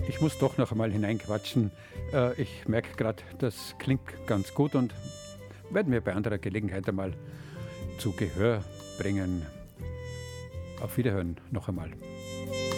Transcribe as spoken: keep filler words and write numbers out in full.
Ich muss doch noch einmal hineinquatschen. Äh, ich merke gerade, das klingt ganz gut und werden wir bei anderer Gelegenheit einmal zu Gehör bringen. Auf Wiederhören noch einmal.